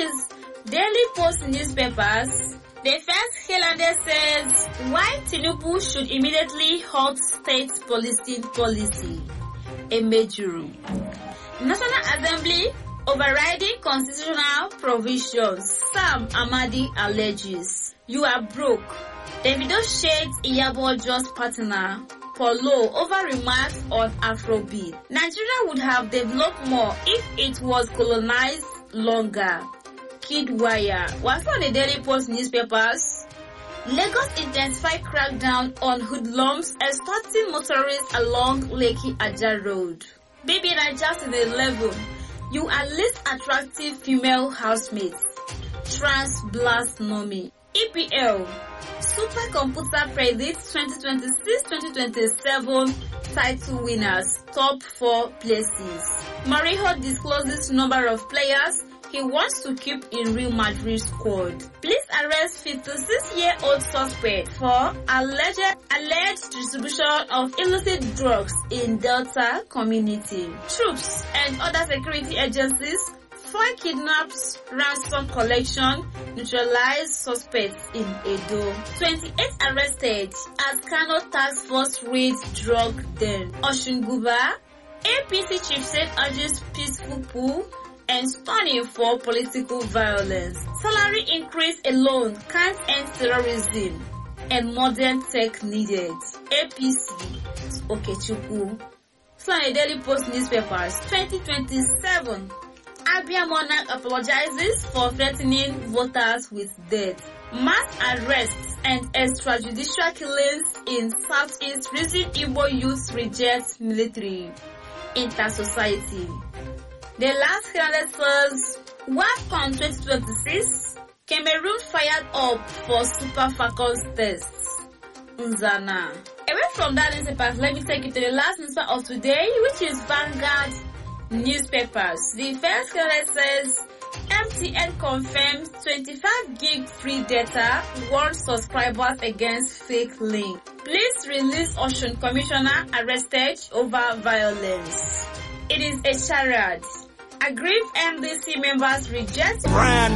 is Daily Post newspapers. The first headline says, why Tinubu should immediately halt state policing policy. Emejuru. National Assembly overriding constitutional provisions. Sam Amadi alleges. You are broke. Davido shades Iyabo-Ojo's partner Polo over remarks on Afrobeat. Nigeria would have developed more if it was colonized longer. Kidwire. What's on the Daily Post newspapers? Lagos intensified crackdown on hoodlums extorting motorists along Lekki Ajah Road. Baby Naija in 11. You are least attractive female housemates. Trans Blast Nomi. EPL. Supercomputer predicts 2026-2027 title winners. Top 4 places. Mourinho discloses number of players he wants to keep in Real Madrid squad. Police arrest 56-year-old suspect for alleged distribution of illicit drugs in Delta community. Troops and other security agencies foil kidnaps, ransom collection, neutralize suspects in Edo. 28 arrested as Kano task force raids drug den. Oshunguba, APC chief said urges peaceful coup and stunning for political violence. Salary increase alone can't end terrorism and modern tech needed. APC Okechukwu. So in the Daily Post newspapers, 2027. Abia Monarch apologizes for threatening voters with death. Mass arrests and extrajudicial killings in Southeast reason Igbo youth reject military. Inter-society. The last headline says, WAFCON 2026, Cameroon fired up for Super Falcons tests. Nzana. Away from that newspaper, let me take you to the last newspaper of today, which is Vanguard newspapers. The first headline says, MTN confirms 25 gig free data, warns subscribers against fake link. Please release Osun Commissioner arrested over violence. It is a charade. Aggrieved NDC members reject